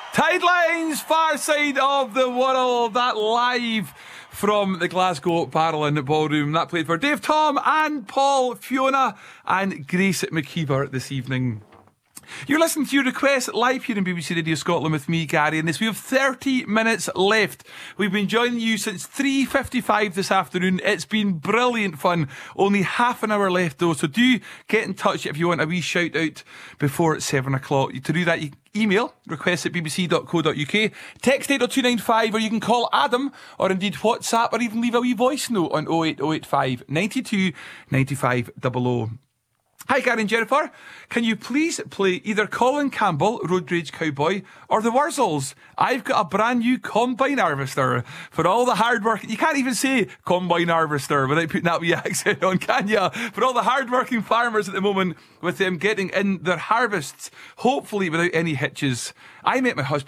Tidelines, far side of the world. That live from the Glasgow Parliament Ballroom. That played for Dave, Tom and Paul, Fiona and Grace McKeever this evening. You're listening to your requests live here in BBC Radio Scotland with me, Gary, and this. We have 30 minutes left. We've been joining you since 3:55 this afternoon. It's been brilliant fun. Only half an hour left though, so do get in touch if you want a wee shout out before 7 o'clock. To do that, you email requests@bbc.co.uk, text 80295, or you can call Adam, or indeed WhatsApp, or even leave a wee voice note on 08085 92 95 00. Hi, Gary and Jennifer. Can you please play either Colin Campbell, Road Rage Cowboy, or the Wurzels? I've got a brand new combine harvester for all the hard work. You can't even say combine harvester without putting that wee accent on, can you? For all the hard-working farmers at the moment, with them getting in their harvests, hopefully without any hitches. I met my